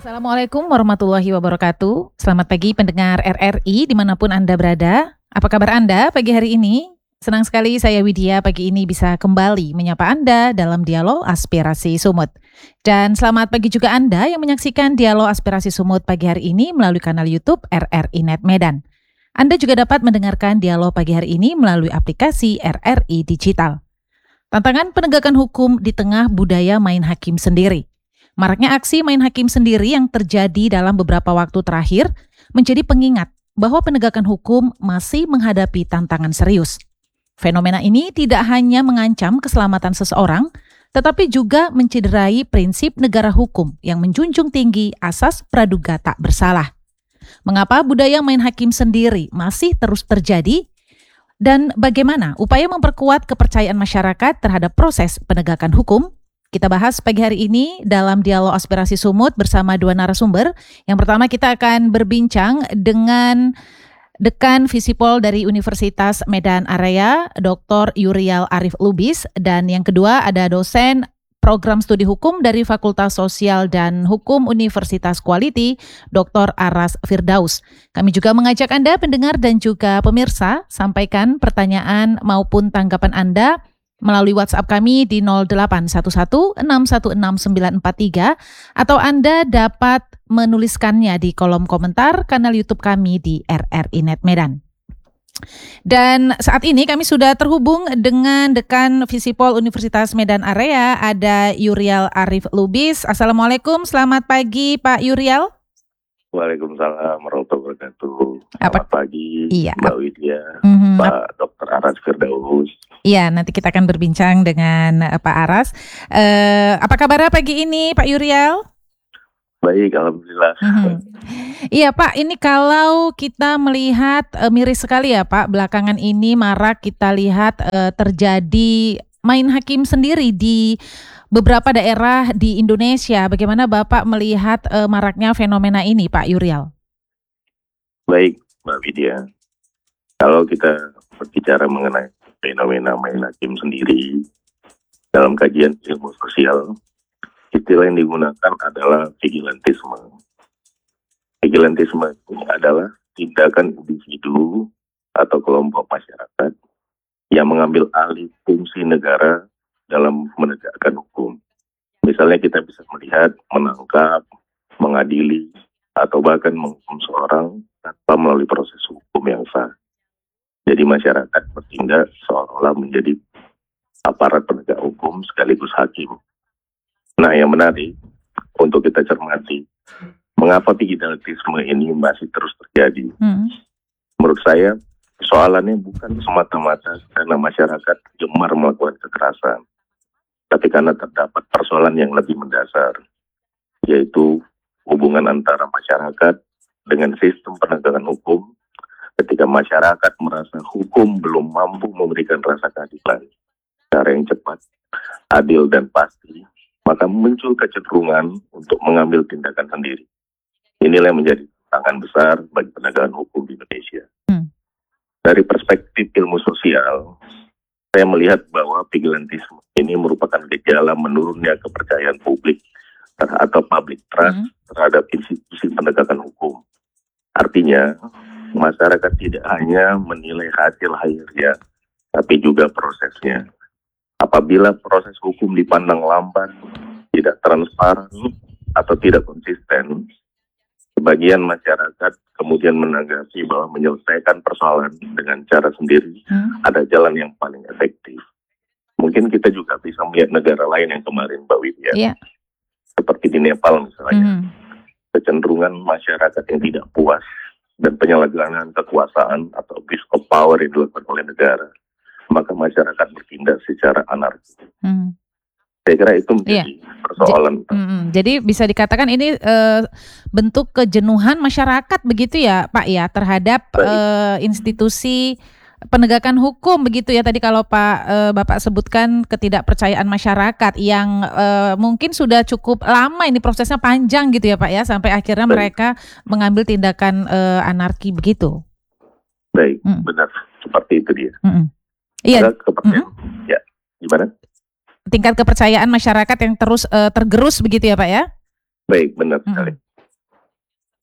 Assalamualaikum warahmatullahi wabarakatuh. Selamat pagi pendengar RRI dimanapun Anda berada. Apa kabar Anda pagi hari ini? Senang sekali saya Widya pagi ini bisa kembali menyapa Anda dalam Dialog Aspirasi Sumut. Dan selamat pagi juga Anda yang menyaksikan Dialog Aspirasi Sumut pagi hari ini melalui kanal YouTube RRI Net Medan. Anda juga dapat mendengarkan dialog pagi hari ini melalui aplikasi RRI Digital. Tantangan penegakan hukum di tengah budaya main hakim sendiri. Maraknya aksi main hakim sendiri yang terjadi dalam beberapa waktu terakhir menjadi pengingat bahwa penegakan hukum masih menghadapi tantangan serius. Fenomena ini tidak hanya mengancam keselamatan seseorang, tetapi juga mencederai prinsip negara hukum yang menjunjung tinggi asas praduga tak bersalah. Mengapa budaya main hakim sendiri masih terus terjadi? Dan bagaimana upaya memperkuat kepercayaan masyarakat terhadap proses penegakan hukum? Kita bahas pagi hari ini dalam Dialog Aspirasi Sumut bersama dua narasumber. Yang pertama kita akan berbincang dengan Dekan Visipol dari Universitas Medan Area, Dr. Yurial Arif Lubis. Dan yang kedua ada dosen Program Studi Hukum dari Fakultas Sosial dan Hukum Universitas Quality, Dr. Aras Firdaus. Kami juga mengajak Anda pendengar dan juga pemirsa sampaikan pertanyaan maupun tanggapan Anda melalui WhatsApp kami di 0811616943 atau Anda dapat menuliskannya di kolom komentar kanal YouTube kami di RRI Net Medan. Dan saat ini kami sudah terhubung dengan Dekan Visipol Universitas Medan Area, ada Yurial Arif Lubis. Assalamualaikum, selamat pagi Pak Yurial. Waalaikumsalam warahmatullahi wabarakatuh. Selamat pagi Mbak Widya, Pak Dr. Aras Firdaus. Iya, nanti kita akan berbincang dengan Pak Aras. Apa kabarnya pagi ini Pak Yurial? Baik, alhamdulillah. Iya Pak, ini kalau kita melihat miris sekali ya Pak, belakangan ini marak kita lihat terjadi main hakim sendiri di beberapa daerah di Indonesia. Bagaimana Bapak melihat maraknya fenomena ini Pak Yurial? Baik Mbak Widya, kalau kita berbicara mengenai fenomena main hakim sendiri, dalam kajian ilmu sosial, istilah yang digunakan adalah vigilantisme. Vigilantisme ini adalah tindakan individu atau kelompok masyarakat yang mengambil alih fungsi negara dalam menegakkan hukum. Misalnya kita bisa melihat menangkap, mengadili, atau bahkan menghukum seorang tanpa melalui proses hukum yang sah. Jadi masyarakat bertindak seolah-olah menjadi aparat penegak hukum sekaligus hakim. Nah, yang menarik untuk kita cermati, mengapa vigilantisme ini masih terus terjadi? Menurut saya, persoalannya bukan semata-mata karena masyarakat gemar melakukan kekerasan, tapi karena terdapat persoalan yang lebih mendasar, yaitu hubungan antara masyarakat dengan sistem penegakan hukum. Ketika masyarakat merasa hukum belum mampu memberikan rasa keadilan secara yang cepat, adil dan pasti, maka muncul kecenderungan untuk mengambil tindakan sendiri. Inilah yang menjadi tantangan besar bagi penegakan hukum di Indonesia. Dari perspektif ilmu sosial, saya melihat bahwa vigilantisme ini merupakan gejala menurunnya kepercayaan publik atau public trust terhadap institusi penegakan hukum. Artinya, masyarakat tidak hanya menilai hasil akhirnya, tapi juga prosesnya. Apabila proses hukum dipandang lambat, tidak transparan, atau tidak konsisten, sebagian masyarakat kemudian menanggapi bahwa menyelesaikan persoalan dengan cara sendiri ada jalan yang paling efektif. Mungkin kita juga bisa melihat negara lain yang kemarin, Mbak Widya, seperti di Nepal misalnya, kecenderungan masyarakat yang tidak puas dan penyalahgunaan kekuasaan atau abuse of power yang dilakukan oleh negara, maka masyarakat bertindak secara anarkis. Saya kira itu menjadi persoalan. Jadi bisa dikatakan ini bentuk kejenuhan masyarakat begitu ya Pak ya terhadap institusi penegakan hukum begitu ya, tadi kalau Bapak sebutkan ketidakpercayaan masyarakat yang mungkin sudah cukup lama, ini prosesnya panjang gitu ya Pak ya, sampai akhirnya mereka mengambil tindakan anarki begitu. Baik, benar, seperti itu dia. Iya. Ya, gimana? Tingkat kepercayaan masyarakat yang terus tergerus begitu ya Pak ya? Baik, benar sekali.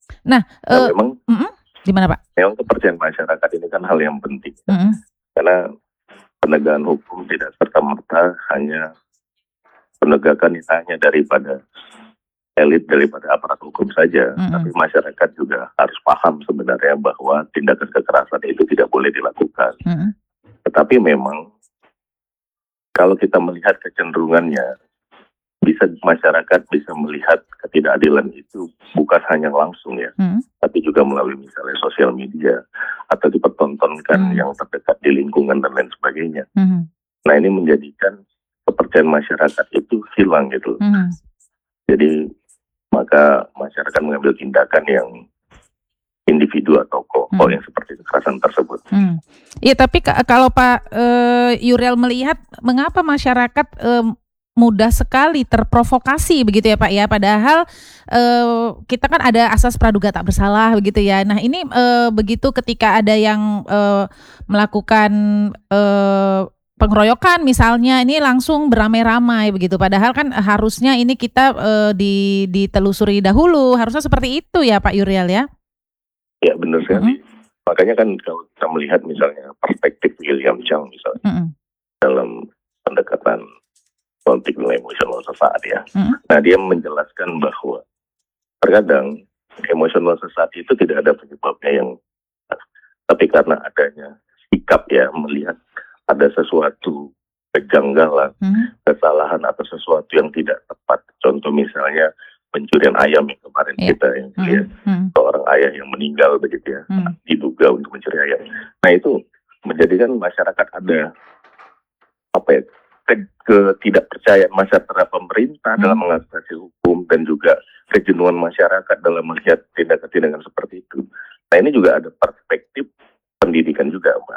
Nah, Nah, memang gimana Pak? memang kepercayaan masyarakat ini kan hal yang penting. Karena penegakan hukum tidak serta-merta hanya penegakan hanya daripada elit, daripada aparat hukum saja, tapi masyarakat juga harus paham sebenarnya bahwa tindakan kekerasan itu tidak boleh dilakukan. Tetapi memang kalau kita melihat kecenderungannya, masyarakat bisa melihat ketidakadilan itu bukan hanya langsung ya, tapi juga melalui misalnya sosial media atau dipertontonkan yang terdekat di lingkungan dan lain sebagainya. Nah, ini menjadikan kepercayaan masyarakat itu hilang gitu. Jadi maka masyarakat mengambil tindakan yang individu atau tokoh yang seperti kekerasan tersebut. Iya, tapi kalau Pak Yurial melihat mengapa masyarakat mudah sekali terprovokasi begitu ya Pak ya, padahal kita kan ada asas praduga tak bersalah begitu ya. Nah ini begitu ketika ada yang melakukan pengeroyokan misalnya, ini langsung beramai-ramai begitu, padahal kan harusnya ini kita ditelusuri dahulu, harusnya seperti itu ya Pak Yurial ya. Ya benar sekali. Makanya kan kalau kita melihat misalnya perspektif William Chang misalnya dalam pendekatan konflik emosional sesaat ya. Nah, dia menjelaskan bahwa terkadang emosional sesaat itu tidak ada penyebabnya yang, tapi karena adanya sikap ya, melihat ada sesuatu kejanggalan, kesalahan atau sesuatu yang tidak tepat. Contoh misalnya pencurian ayam yang kemarin kita yang lihat, seorang ayah yang meninggal begitu ya, diduga untuk mencuri ayam. Nah, itu menjadikan masyarakat ada ketidakpercayaan masyarakat terhadap pemerintah dalam mengatasi hukum, dan juga kejenuhan masyarakat dalam melihat tindakan-tindakan seperti itu. Nah, ini juga ada perspektif pendidikan juga, Mbak.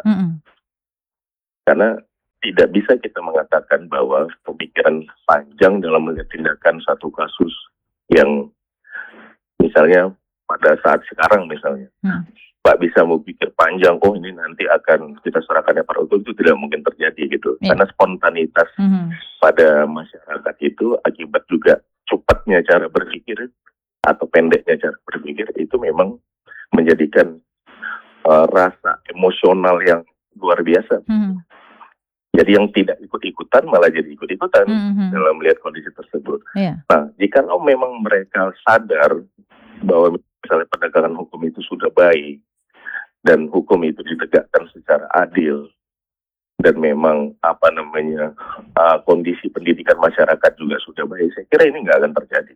Karena tidak bisa kita mengatakan bahwa pemikiran panjang dalam melihat tindakan satu kasus yang misalnya pada saat sekarang misalnya, Pak bisa mau pikir panjang, oh ini nanti akan kita serahkan kepada hukum, itu tidak mungkin terjadi gitu. Karena spontanitas pada masyarakat itu akibat juga cepatnya cara berpikir atau pendeknya cara berpikir itu memang menjadikan rasa emosional yang luar biasa. Jadi yang tidak ikut-ikutan malah jadi ikut-ikutan dalam melihat kondisi tersebut. Nah, jika memang mereka sadar bahwa misalnya penegakan hukum itu sudah baik dan hukum itu ditegakkan secara adil, dan memang kondisi pendidikan masyarakat juga sudah baik, saya kira ini nggak akan terjadi.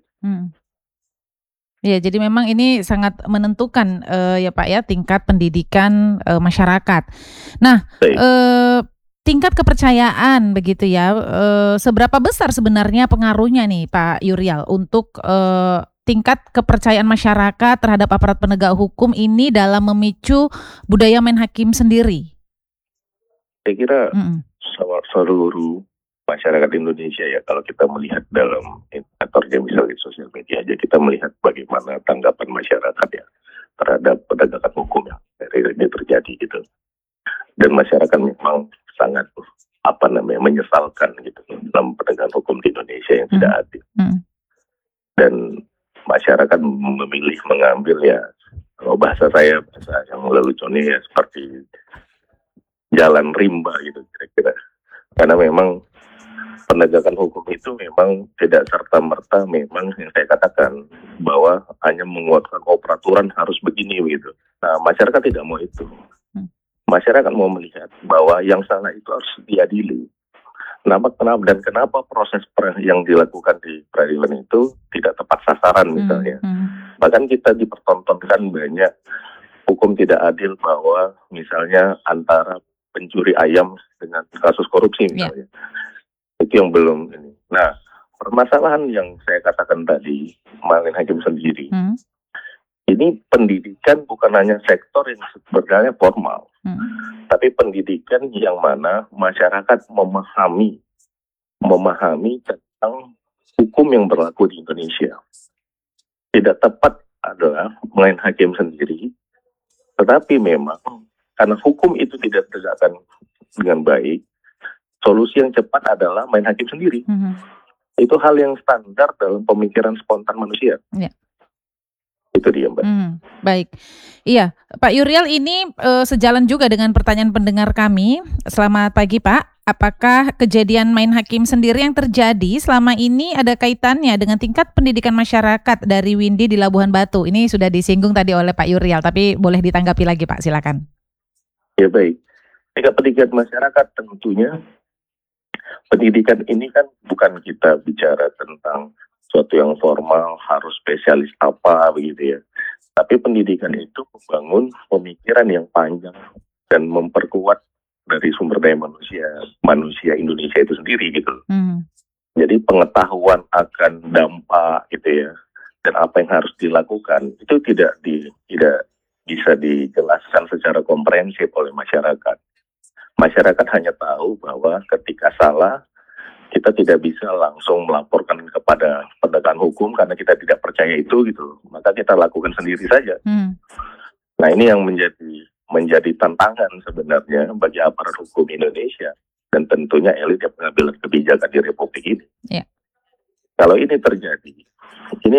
Ya, jadi memang ini sangat menentukan ya Pak ya, tingkat pendidikan masyarakat. Nah, tingkat kepercayaan begitu ya, seberapa besar sebenarnya pengaruhnya nih Pak Yurial untuk tingkat kepercayaan masyarakat terhadap aparat penegak hukum ini dalam memicu budaya main hakim sendiri? Saya kira seluruh masyarakat Indonesia ya, kalau kita melihat dalam indikatornya misalnya di sosial media aja, kita melihat bagaimana tanggapan masyarakat ya terhadap penegakan hukum yang ini terjadi gitu. Dan masyarakat memang sangat menyesalkan gitu dalam penegakan hukum di Indonesia yang tidak adil. Dan masyarakat memilih mengambil ya, kalau bahasa yang leluconnya ya, seperti jalan rimba gitu kira-kira. Karena memang penegakan hukum itu memang tidak serta-merta memang yang saya katakan bahwa hanya menguatkan peraturan harus begini begitu. Nah, masyarakat tidak mau itu. Masyarakat mau melihat bahwa yang salah itu harus diadili. Kenapa proses yang dilakukan di peradilan itu tidak tepat sasaran misalnya. Bahkan kita dipertontonkan banyak hukum tidak adil bahwa misalnya antara pencuri ayam dengan kasus korupsi misalnya. Itu yang belum ini. Nah, permasalahan yang saya katakan tadi, main hakim sendiri. Ini pendidikan bukan hanya sektor yang sebenarnya formal, tapi pendidikan yang mana masyarakat memahami tentang hukum yang berlaku di Indonesia. Tidak tepat adalah main hakim sendiri, tetapi memang karena hukum itu tidak ditegakkan dengan baik, solusi yang cepat adalah main hakim sendiri. Itu hal yang standar dalam pemikiran spontan manusia. Itu dia, Mbak. Baik. Iya, Pak Yurial, ini sejalan juga dengan pertanyaan pendengar kami. Selamat pagi, Pak. Apakah kejadian main hakim sendiri yang terjadi selama ini ada kaitannya dengan tingkat pendidikan masyarakat dari Windy di Labuhan Batu? Ini sudah disinggung tadi oleh Pak Yurial, tapi boleh ditanggapi lagi, Pak, silakan. Ya, baik. Tingkat pendidikan masyarakat tentunya, pendidikan ini kan bukan kita bicara tentang suatu yang formal, harus spesialis apa begitu ya. Tapi pendidikan itu membangun pemikiran yang panjang dan memperkuat dari sumber daya manusia Indonesia itu sendiri gitu. Jadi pengetahuan akan dampak gitu ya, dan apa yang harus dilakukan itu tidak bisa dijelaskan secara komprehensif oleh masyarakat. Masyarakat hanya tahu bahwa ketika salah, kita tidak bisa langsung melaporkan kepada penegakan hukum karena kita tidak percaya itu gitu. Maka kita lakukan sendiri saja. Nah, ini yang menjadi tantangan sebenarnya bagi aparat hukum Indonesia dan tentunya elit yang pengambilan kebijakan di Republik ini. Kalau ini terjadi, ini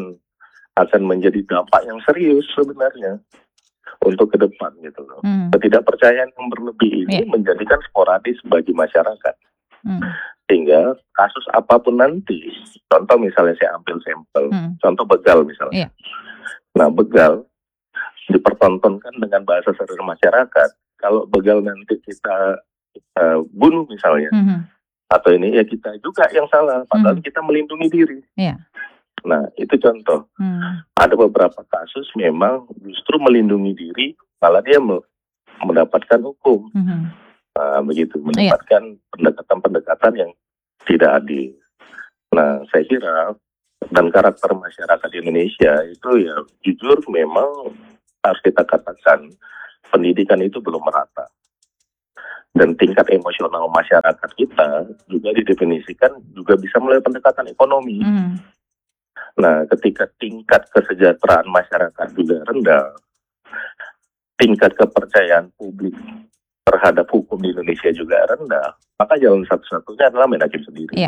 akan menjadi dampak yang serius sebenarnya untuk ke depan gitu loh. Ketidakpercayaan yang berlebih ini menjadikan sporadis bagi masyarakat. Sehingga kasus apapun nanti, contoh misalnya saya ambil sampel, contoh begal misalnya. Nah, begal dipertontonkan dengan bahasa sederhana masyarakat. Kalau begal nanti kita bunuh misalnya, atau ini ya kita juga yang salah, padahal kita melindungi diri. Nah, itu contoh. Ada beberapa kasus memang justru melindungi diri, malah dia mendapatkan hukum. Begitu, mendapatkan pendekatan-pendekatan yang tidak adil. Nah, saya kira dan karakter masyarakat Indonesia itu ya jujur memang harus kita katakan pendidikan itu belum merata. Dan tingkat emosional masyarakat kita juga didefinisikan juga bisa melalui pendekatan ekonomi. Nah, ketika tingkat kesejahteraan masyarakat juga rendah, tingkat kepercayaan publik terhadap hukum di Indonesia juga rendah, maka jalan satu-satunya adalah main hakim sendiri.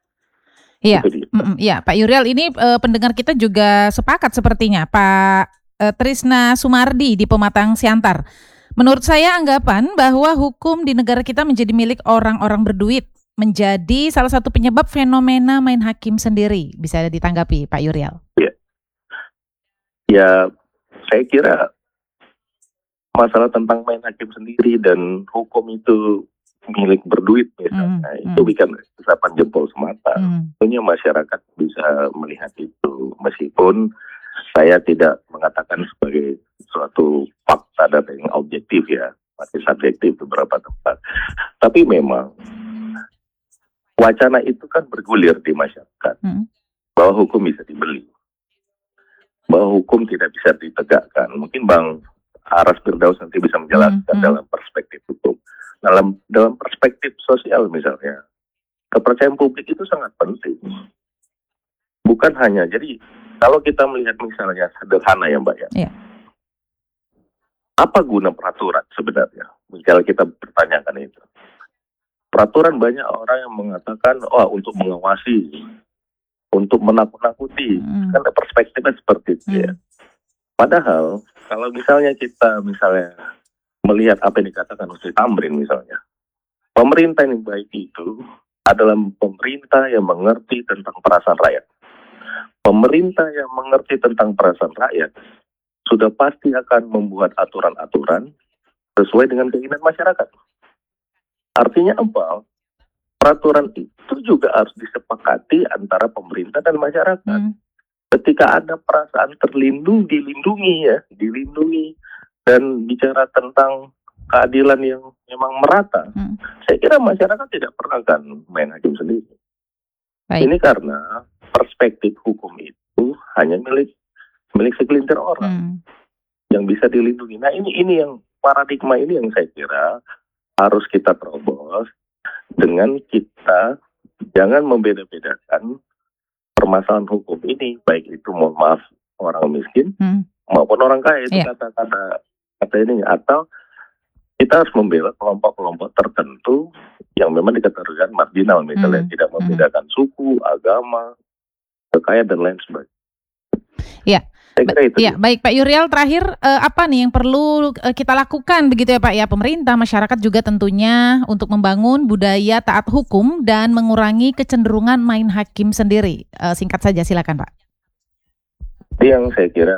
Iya, Pak Yurial, ini pendengar kita juga sepakat sepertinya. Pak Trisna Sumardi di Pematang Siantar. Menurut saya anggapan bahwa hukum di negara kita menjadi milik orang-orang berduit menjadi salah satu penyebab fenomena main hakim sendiri. Bisa ditanggapi, Pak Yurial? Ya, saya kira masalah tentang main hakim sendiri dan hukum itu milik berduit misalnya, itu bukan isapan jempol semata. Tentunya masyarakat bisa melihat itu, meskipun saya tidak mengatakan sebagai suatu fakta data yang objektif ya, masih subjektif beberapa tempat. Tapi memang wacana itu kan bergulir di masyarakat, bahwa hukum bisa dibeli, bahwa hukum tidak bisa ditegakkan. Mungkin Bang Aras Firdaus nanti bisa menjelaskan dalam perspektif hukum. Dalam perspektif sosial misalnya, kepercayaan publik itu sangat penting. Bukan hanya, jadi kalau kita melihat misalnya sederhana ya Mbak ya, apa guna peraturan sebenarnya? Misalnya kita pertanyakan itu. Peraturan banyak orang yang mengatakan, untuk mengawasi, untuk menakut-nakuti. Kan perspektifnya seperti itu ya. Padahal kalau misalnya kita melihat apa yang dikatakan Ustaz Tamrin misalnya, pemerintah yang baik itu adalah pemerintah yang mengerti tentang perasaan rakyat. Pemerintah yang mengerti tentang perasaan rakyat sudah pasti akan membuat aturan-aturan sesuai dengan keinginan masyarakat. Artinya apa? Peraturan itu juga harus disepakati antara pemerintah dan masyarakat. Ketika ada perasaan dilindungi dan bicara tentang keadilan yang memang merata, saya kira masyarakat tidak pernah akan main hakim sendiri. Ini karena perspektif hukum itu hanya milik segelintir orang yang bisa dilindungi. Nah, ini yang paradigma ini yang saya kira harus kita terobos dengan kita jangan membeda-bedakan permasalahan hukum ini, baik itu mohon maaf orang miskin maupun orang kaya, itu kata ini, atau kita harus membela kelompok-kelompok tertentu yang memang dikategorikan marginal misalnya, tidak membedakan suku, agama, kekayaan dan lain sebagainya. Ya, Saya kira itu. Ya, baik Pak Yurial, terakhir apa nih yang perlu kita lakukan begitu ya Pak ya, pemerintah, masyarakat juga tentunya untuk membangun budaya taat hukum dan mengurangi kecenderungan main hakim sendiri. Singkat saja silakan Pak. Yang saya kira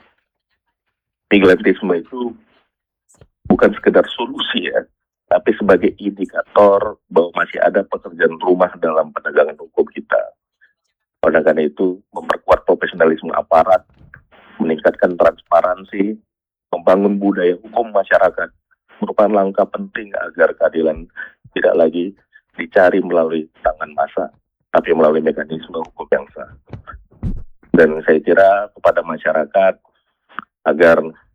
vigilantisme itu bukan sekedar solusi ya, tapi sebagai indikator bahwa masih ada pekerjaan rumah dalam penegakan hukum kita. Oleh karena itu, memperkuat profesionalisme aparat, meningkatkan transparansi, membangun budaya hukum masyarakat merupakan langkah penting agar keadilan tidak lagi dicari melalui tangan massa, tapi melalui mekanisme hukum yang sah. Dan saya kira kepada masyarakat agar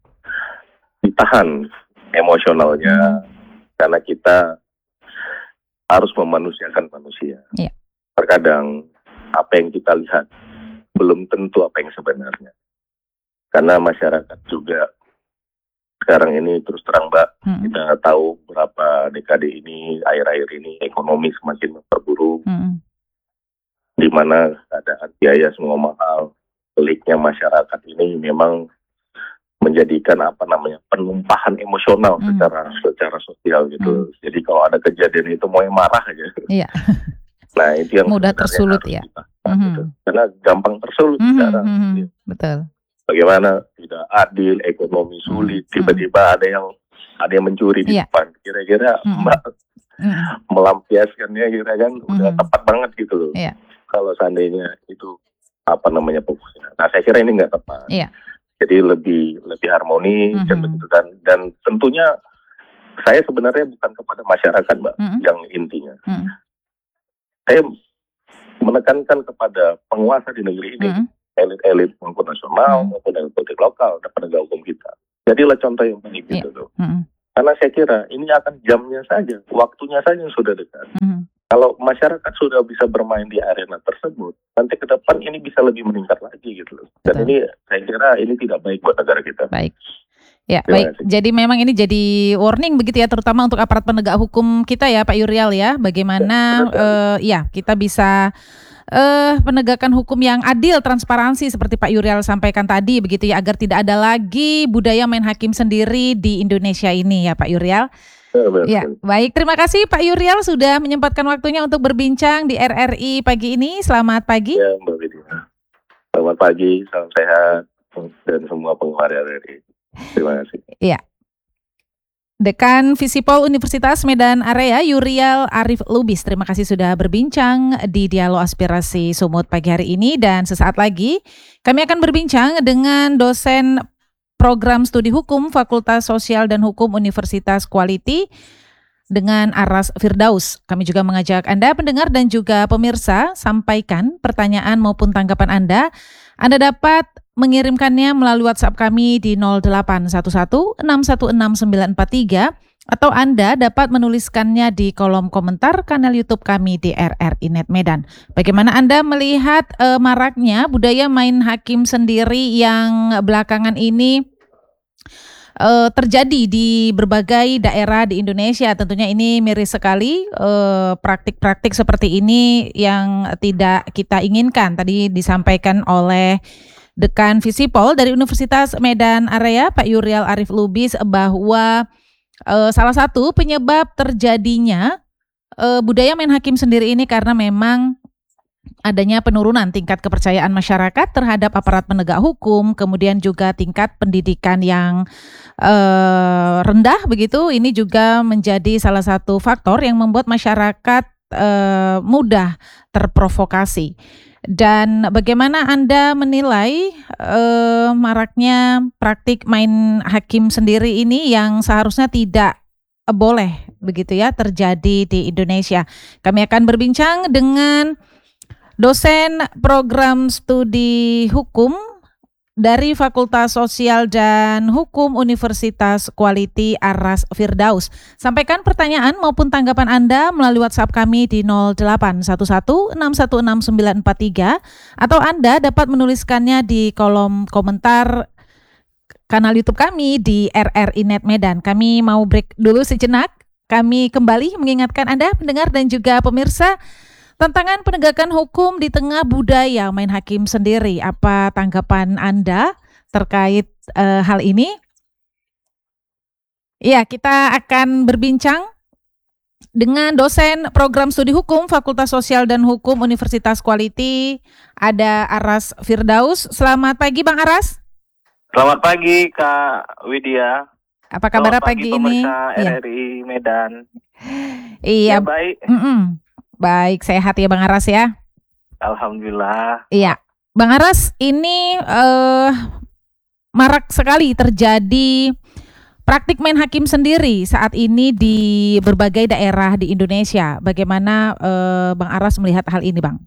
ditahan emosionalnya, karena kita harus memanusiakan manusia. Yeah. Terkadang apa yang kita lihat belum tentu apa yang sebenarnya. Karena masyarakat juga sekarang ini terus terang Mbak, kita tahu berapa dekade ini, akhir-akhir ini ekonomi semakin memperburuk, di mana keadaan biaya semua mahal, peliknya masyarakat ini memang menjadikan penumpahan emosional secara sosial gitu. Jadi kalau ada kejadian itu mau marah aja. Iya. Nah itu yang mudah tersulut ya. Gitu. Karena gampang tersulut sekarang. Gitu. Betul. Bagaimana tidak adil, ekonomi sulit, tiba-tiba ada yang mencuri di depan. Kira-kira Mbak melampiaskannya kira kan udah tepat banget gitu loh. Iya. Kalau seandainya itu fokusnya. Nah saya kira ini nggak tepat. Iya. Jadi lebih harmoni dan begitu dan tentunya saya sebenarnya bukan kepada masyarakat Mbak yang intinya. Saya menekankan kepada penguasa di negeri ini, elit-elit maupun nasional maupun elit politik lokal dan penegak hukum kita. Jadilah contoh yang baik gitu loh. Karena saya kira ini akan jamnya saja, waktunya saja yang sudah dekat. Kalau masyarakat sudah bisa bermain di arena tersebut, nanti ke depan ini bisa lebih meningkat lagi gitu loh. Dan ini saya kira ini tidak baik buat negara kita. Baik. Ya, baik. Jadi memang ini jadi warning begitu ya, terutama untuk aparat penegak hukum kita ya Pak Yurial ya. Bagaimana kita bisa penegakan hukum yang adil, transparansi seperti Pak Yurial sampaikan tadi begitu ya, agar tidak ada lagi budaya main hakim sendiri di Indonesia ini ya Pak Yurial. Ya, baik. Terima kasih Pak Yurial sudah menyempatkan waktunya untuk berbincang di RRI pagi ini. Selamat pagi. Ya, Mbak Widya. Selamat pagi, salam sehat dan semua penggemar RRI. Terima kasih. Ya. Dekan Visipol Universitas Medan Area Yurial Arif Lubis, terima kasih sudah berbincang di Dialog Aspirasi Sumut pagi hari ini. Dan sesaat lagi kami akan berbincang dengan dosen Program Studi Hukum Fakultas Sosial dan Hukum Universitas Quality dengan Aras Firdaus. Kami juga mengajak Anda pendengar dan juga pemirsa sampaikan pertanyaan maupun tanggapan Anda. Anda dapat mengirimkannya melalui WhatsApp kami di 0811-616-943 atau Anda dapat menuliskannya di kolom komentar kanal YouTube kami di RRI Net Medan. Bagaimana Anda melihat maraknya budaya main hakim sendiri yang belakangan ini terjadi di berbagai daerah di Indonesia? Tentunya ini miris sekali, praktik-praktik seperti ini yang tidak kita inginkan. Tadi disampaikan oleh Dekan Visipol dari Universitas Medan Area Pak Yurial Arif Lubis bahwa salah satu penyebab terjadinya budaya main hakim sendiri ini karena memang adanya penurunan tingkat kepercayaan masyarakat terhadap aparat penegak hukum, kemudian juga tingkat pendidikan yang rendah begitu. Ini juga menjadi salah satu faktor yang membuat masyarakat mudah terprovokasi. Dan bagaimana Anda menilai maraknya praktik main hakim sendiri ini yang seharusnya tidak boleh begitu ya terjadi di Indonesia? Kami akan berbincang dengan dosen Program Studi Hukum dari Fakultas Sosial dan Hukum Universitas Quality Aras Firdaus. Sampaikan pertanyaan maupun tanggapan Anda melalui WhatsApp kami di 0811616943 atau Anda dapat menuliskannya di kolom komentar kanal YouTube kami di RRI Net Medan. Kami mau break dulu sejenak. Kami kembali mengingatkan Anda pendengar dan juga pemirsa tantangan penegakan hukum di tengah budaya main hakim sendiri. Apa tanggapan Anda? terkait hal ini. Ya, kita akan berbincang dengan dosen program studi hukum Fakultas Sosial dan Hukum Universitas Quality, ada Aras Firdaus. Selamat pagi Bang Aras. Selamat pagi Kak Widya. Apa kabar pagi ini? Pemirsa RRI Medan. Iya, Ya, baik. Baik, sehat ya Bang Aras ya. Alhamdulillah. Iya, Bang Aras, ini marak sekali terjadi praktik main hakim sendiri saat ini di berbagai daerah di Indonesia. Bagaimana Bang Aras melihat hal ini, Bang?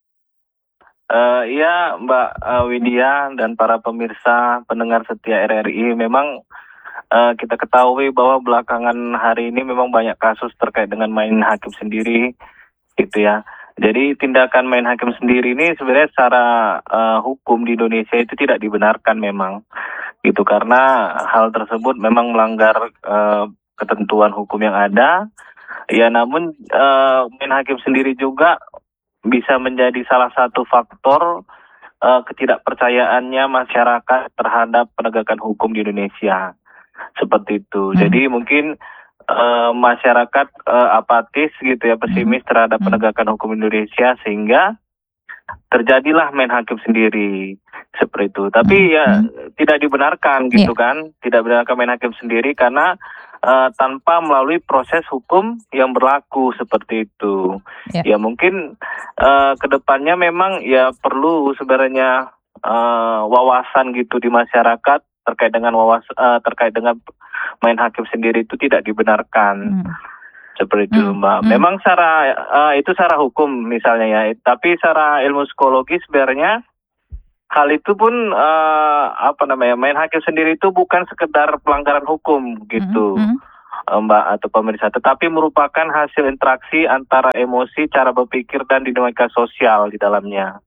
Ya, Mbak Widya dan para pemirsa pendengar setia RRI, memang kita ketahui bahwa belakangan hari ini memang banyak kasus terkait dengan main hakim sendiri, gitu ya. Jadi tindakan main hakim sendiri ini sebenarnya secara hukum di Indonesia itu tidak dibenarkan memang. Gitu, karena hal tersebut memang melanggar ketentuan hukum yang ada. Ya, namun main hakim sendiri juga bisa menjadi salah satu faktor ketidakpercayaannya masyarakat terhadap penegakan hukum di Indonesia. Seperti itu. Jadi mungkin masyarakat apatis gitu ya, pesimis terhadap penegakan hukum Indonesia, sehingga terjadilah main hakim sendiri seperti itu. Tapi ya tidak dibenarkan gitu kan, tidak dibenarkan main hakim sendiri karena tanpa melalui proses hukum yang berlaku seperti itu. Ya mungkin kedepannya memang ya perlu sebenarnya wawasan gitu di masyarakat terkait dengan terkait dengan main hakim sendiri itu tidak dibenarkan. Seperti itu, Mbak. Memang itu secara hukum misalnya ya, tapi secara ilmu psikologi sebenarnya hal itu pun main hakim sendiri itu bukan sekedar pelanggaran hukum gitu, Mbak atau pemirsa, tetapi merupakan hasil interaksi antara emosi, cara berpikir dan dinamika sosial di dalamnya.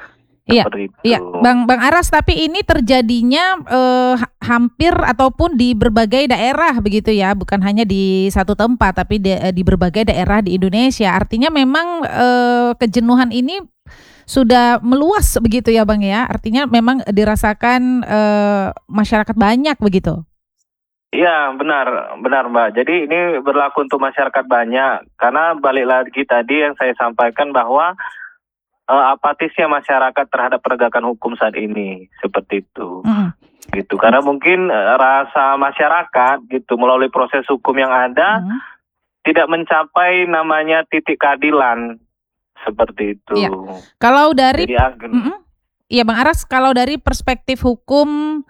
Iya, Bang Aras, tapi ini terjadinya hampir ataupun di berbagai daerah begitu ya, bukan hanya di satu tempat, tapi di berbagai daerah di Indonesia. Artinya memang kejenuhan ini sudah meluas begitu ya, Bang ya. Artinya memang dirasakan masyarakat banyak begitu. Iya, benar Mbak. Jadi ini berlaku untuk masyarakat banyak, karena balik lagi tadi yang saya sampaikan bahwa apatisnya masyarakat terhadap penegakan hukum saat ini seperti itu, gitu. Karena mungkin rasa masyarakat gitu melalui proses hukum yang ada tidak mencapai namanya titik keadilan seperti itu. Ya. Kalau dari, Bang Aras, kalau dari perspektif hukum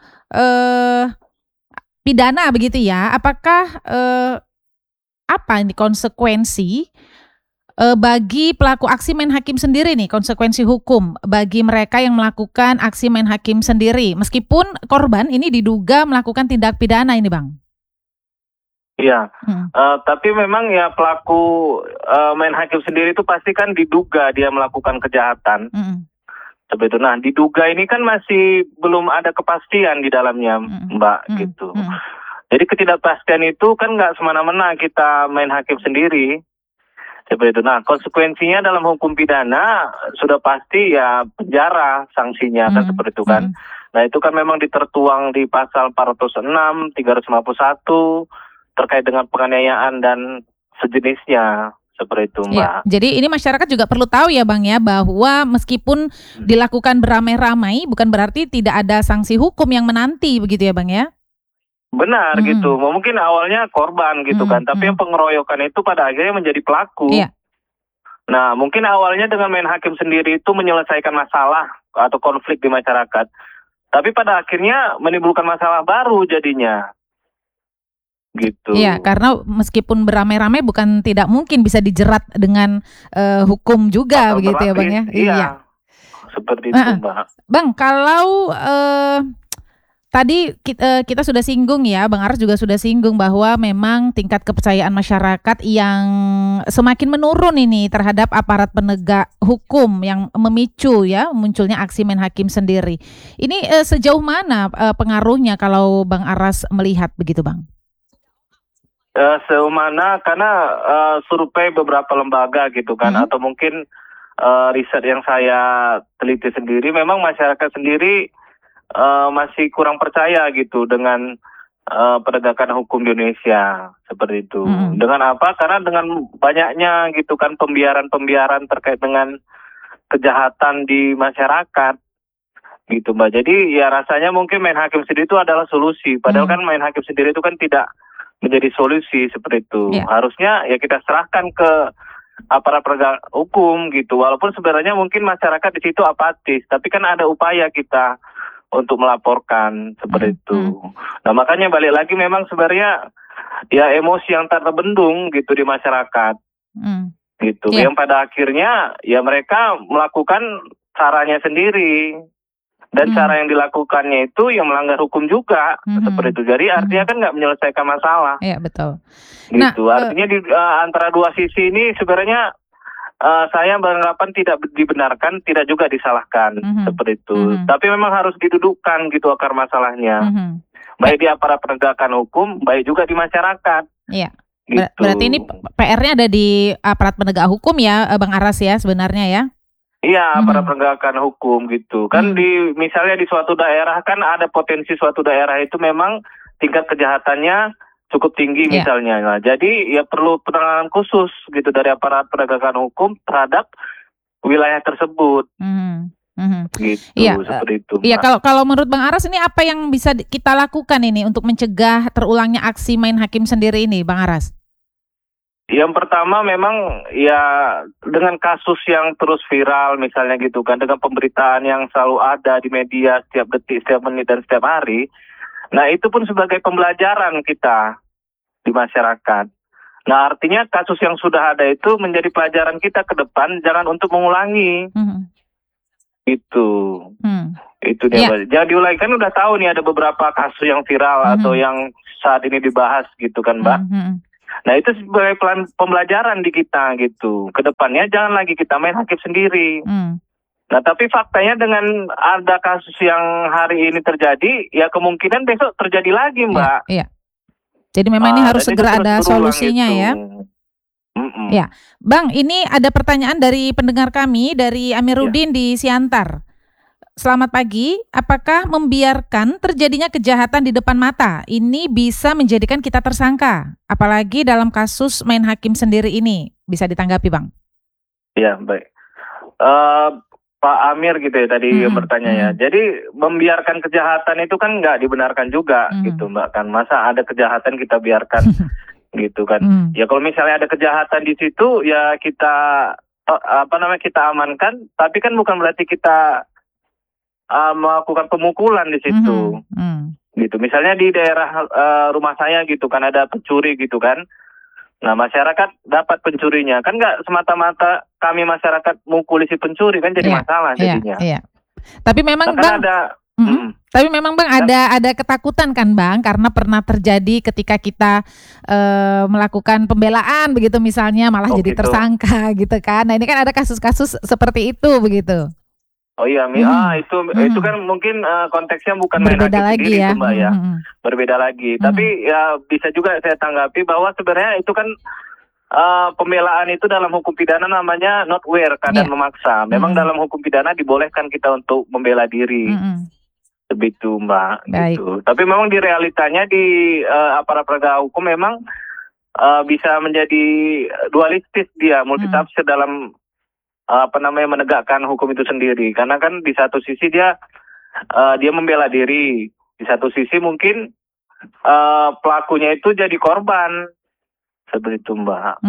pidana begitu ya, apakah apa ini konsekuensi bagi pelaku aksi main hakim sendiri nih, konsekuensi hukum bagi mereka yang melakukan aksi main hakim sendiri, meskipun korban ini diduga melakukan tindak pidana ini, Bang? Iya, tapi memang ya pelaku main hakim sendiri itu pasti kan diduga dia melakukan kejahatan. Seperti itu. Nah, diduga ini kan masih belum ada kepastian di dalamnya, Mbak, gitu. Jadi ketidakpastian itu kan nggak semena-mena kita main hakim sendiri. Seperti itu. Nah, konsekuensinya dalam hukum pidana sudah pasti ya penjara sanksinya kan seperti itu kan. Nah, itu kan memang ditertuang di pasal 406, 351 terkait dengan penganiayaan dan sejenisnya. Seperti itu, Mbak. Ya, jadi ini masyarakat juga perlu tahu ya, Bang ya, bahwa meskipun dilakukan beramai-ramai bukan berarti tidak ada sanksi hukum yang menanti begitu ya, Bang ya. Benar gitu, mungkin awalnya korban gitu kan, tapi yang pengeroyokan itu pada akhirnya menjadi pelaku. Nah, mungkin awalnya dengan main hakim sendiri itu menyelesaikan masalah atau konflik di masyarakat, tapi pada akhirnya menimbulkan masalah baru jadinya. Gitu. Iya, karena meskipun beramai-ramai bukan tidak mungkin bisa dijerat dengan hukum juga atau begitu ya, Bang ya. Iya. Seperti itu, Mbak. Bang, kalau tadi kita sudah singgung ya, Bang Aras juga sudah singgung bahwa memang tingkat kepercayaan masyarakat yang semakin menurun ini terhadap aparat penegak hukum yang memicu ya munculnya aksi main hakim sendiri. Ini sejauh mana pengaruhnya kalau Bang Aras melihat begitu, Bang? Sejauh mana, karena survei beberapa lembaga gitu kan, atau mungkin riset yang saya teliti sendiri, memang masyarakat sendiri masih kurang percaya gitu dengan penegakan hukum di Indonesia seperti itu. Dengan apa? Karena dengan banyaknya gitu kan pembiaran terkait dengan kejahatan di masyarakat gitu Mbak. Jadi ya rasanya mungkin main hakim sendiri itu adalah solusi. Padahal kan main hakim sendiri itu kan tidak menjadi solusi seperti itu. Harusnya ya kita serahkan ke aparat penegak hukum gitu. Walaupun sebenarnya mungkin masyarakat di situ apatis, tapi kan ada upaya kita untuk melaporkan seperti itu. Nah makanya balik lagi memang sebenarnya ya emosi yang tak terbendung gitu di masyarakat gitu. Yang pada akhirnya ya mereka melakukan caranya sendiri. Dan cara yang dilakukannya itu yang melanggar hukum juga seperti itu. Jadi artinya kan nggak menyelesaikan masalah. Iya betul. Gitu. Artinya di antara dua sisi ini sebenarnya saya beranggapan tidak dibenarkan, tidak juga disalahkan seperti itu. Tapi memang harus didudukkan gitu akar masalahnya. Baik di aparat penegakan hukum, baik juga di masyarakat. Iya. Gitu. Berarti ini PR-nya ada di aparat penegak hukum ya, Bang Aras ya sebenarnya ya? Iya, aparat penegakan hukum gitu. Kan misalnya di suatu daerah kan ada potensi suatu daerah itu memang tingkat kejahatannya cukup tinggi misalnya. Nah, jadi ya perlu penanganan khusus gitu dari aparat penegakan hukum terhadap wilayah tersebut. Gitu, seperti itu. Iya, kalau menurut Bang Aras ini apa yang bisa kita lakukan ini untuk mencegah terulangnya aksi main hakim sendiri ini, Bang Aras? Yang pertama memang ya dengan kasus yang terus viral misalnya gitu kan, dengan pemberitaan yang selalu ada di media setiap detik, setiap menit dan setiap hari. Nah itu pun sebagai pembelajaran kita di masyarakat. Nah artinya kasus yang sudah ada itu menjadi pelajaran kita ke depan, jangan untuk mengulangi. Itu dia. Jangan diulangi, kan udah tahu nih ada beberapa kasus yang viral atau yang saat ini dibahas gitu kan Mbak. Nah itu sebagai pembelajaran di kita gitu. Kedepannya jangan lagi kita main hakim sendiri. Nah tapi faktanya dengan ada kasus yang hari ini terjadi, ya kemungkinan besok terjadi lagi Mbak. Iya. Jadi memang ini harus segera ada solusinya ya. Ya, Bang, ini ada pertanyaan dari pendengar kami dari Amiruddin di Siantar. Selamat pagi, apakah membiarkan terjadinya kejahatan di depan mata ini bisa menjadikan kita tersangka? Apalagi dalam kasus main hakim sendiri ini, bisa ditanggapi Bang? Iya, baik. Pak Amir gitu ya tadi yang bertanya ya. Jadi membiarkan kejahatan itu kan nggak dibenarkan juga gitu Mbak kan. Masa ada kejahatan kita biarkan gitu kan. Ya kalau misalnya ada kejahatan di situ ya kita kita amankan, tapi kan bukan berarti kita melakukan pemukulan di situ, gitu. Misalnya di daerah rumah saya gitu kan ada pencuri gitu kan. Nah masyarakat dapat pencurinya, kan nggak semata-mata kami masyarakat mukuli si pencuri kan jadi masalah jadinya. Tapi memang Bang, tapi memang Bang ada ketakutan kan Bang, karena pernah terjadi ketika kita melakukan pembelaan begitu misalnya malah jadi tersangka gitu kan. Nah ini kan ada kasus-kasus seperti itu begitu. Oh iya, itu kan mungkin konteksnya bukan berbeda lagi sendiri, ya, itu, Mbak, ya. Berbeda lagi. Tapi ya bisa juga saya tanggapi bahwa sebenarnya itu kan pembelaan itu dalam hukum pidana namanya not where, keadaan memaksa. Memang dalam hukum pidana dibolehkan kita untuk membela diri, begitu Mbak. Gitu. Tapi memang di realitanya di aparat penegak hukum memang bisa menjadi dualistis dia, multitafsir dalam menegakkan hukum itu sendiri. Karena kan di satu sisi dia membela diri, di satu sisi mungkin pelakunya itu jadi korban, seperti itu Mbak.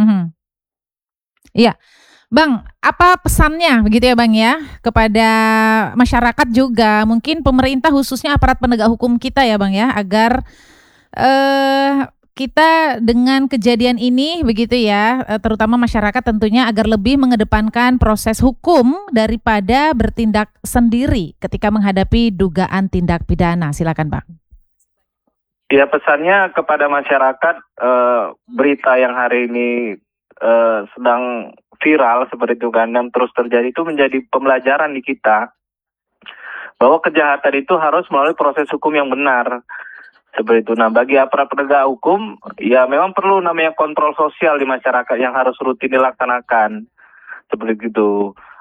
Iya, Bang, apa pesannya begitu ya Bang ya kepada masyarakat juga, mungkin pemerintah khususnya aparat penegak hukum kita ya Bang ya, agar kita dengan kejadian ini begitu ya, terutama masyarakat tentunya agar lebih mengedepankan proses hukum daripada bertindak sendiri ketika menghadapi dugaan tindak pidana. Silakan Bang. Ya pesannya kepada masyarakat, berita yang hari ini sedang viral seperti itu kan dan terus terjadi itu menjadi pembelajaran di kita bahwa kejahatan itu harus melalui proses hukum yang benar. Seperti itu. Nah, bagi aparat penegak hukum, ya memang perlu namanya kontrol sosial di masyarakat yang harus rutin dilaksanakan. Seperti itu.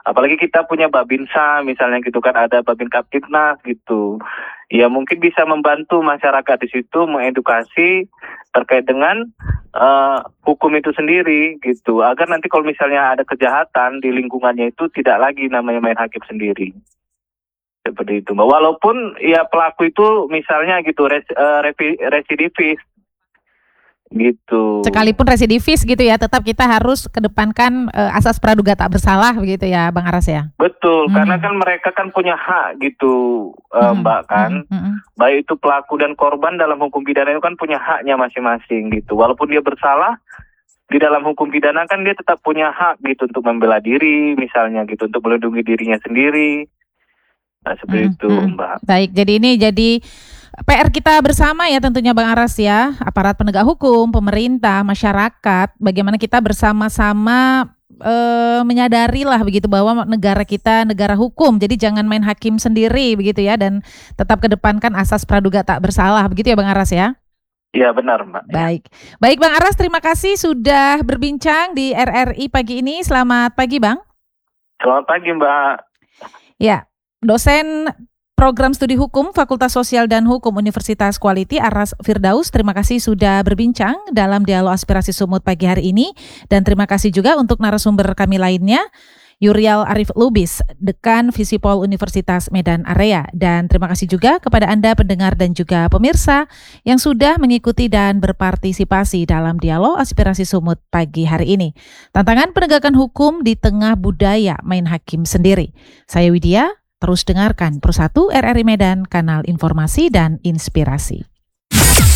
Apalagi kita punya Babinsa misalnya gitu kan, ada Babin Kaptipnas gitu. Ya mungkin bisa membantu masyarakat di situ mengedukasi terkait dengan hukum itu sendiri gitu. Agar nanti kalau misalnya ada kejahatan di lingkungannya itu tidak lagi namanya main hakim sendiri. Seperti itu, Mbak. Walaupun ya pelaku itu misalnya gitu residivis gitu. Sekalipun residivis gitu ya, tetap kita harus kedepankan asas praduga tak bersalah begitu ya, Bang Aras ya. Betul, karena kan mereka kan punya hak gitu, Mbak kan. Baik itu pelaku dan korban dalam hukum pidana itu kan punya haknya masing-masing gitu. Walaupun dia bersalah, di dalam hukum pidana kan dia tetap punya hak gitu untuk membela diri misalnya gitu, untuk melindungi dirinya sendiri. Nah, seperti itu, Mbak. Baik, jadi ini jadi PR kita bersama ya tentunya Bang Aras ya, aparat penegak hukum, pemerintah, masyarakat, bagaimana kita bersama-sama menyadari lah begitu bahwa negara kita negara hukum, jadi jangan main hakim sendiri begitu ya, dan tetap kedepankan asas praduga tak bersalah begitu ya Bang Aras ya. Iya benar Mbak. Baik, baik Bang Aras, terima kasih sudah berbincang di RRI pagi ini. Selamat pagi Bang. Selamat pagi Mbak. Ya, dosen Program Studi Hukum Fakultas Sosial dan Hukum Universitas Quality Aras Firdaus, terima kasih sudah berbincang dalam Dialog Aspirasi Sumut pagi hari ini. Dan terima kasih juga untuk narasumber kami lainnya, Yurial Arif Lubis, Dekan Visipol Universitas Medan Area. Dan terima kasih juga kepada Anda pendengar dan juga pemirsa yang sudah mengikuti dan berpartisipasi dalam Dialog Aspirasi Sumut pagi hari ini. Tantangan penegakan hukum di tengah budaya main hakim sendiri. Saya Widya. Terus dengarkan Pro 1 RRI Medan, kanal informasi dan inspirasi.